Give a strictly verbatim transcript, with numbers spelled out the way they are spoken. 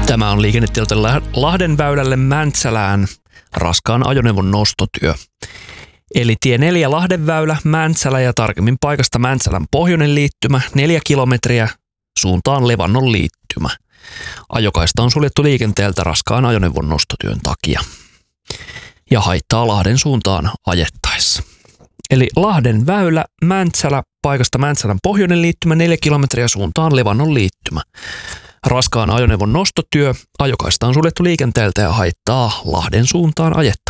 Tämä on liikennetieto Lahden väylälle Mäntsälään raskaan ajoneuvon nostotyö. Eli tie neljä Lahden väylä, Mäntsälä ja tarkemmin paikasta Mäntsälän pohjoinen liittymä, neljä kilometriä suuntaan Levannon liittymä. Ajokaista on suljettu liikenteeltä raskaan ajoneuvon nostotyön takia ja haittaa Lahden suuntaan ajettaessa. Eli Lahden väylä, Mäntsälä, paikasta Mäntsälän pohjoinen liittymä, neljä kilometriä suuntaan Levannon liittymä. Raskaan ajoneuvon nostotyö, ajokaista on suljettu liikenteeltä ja haittaa Lahden suuntaan ajettaessa.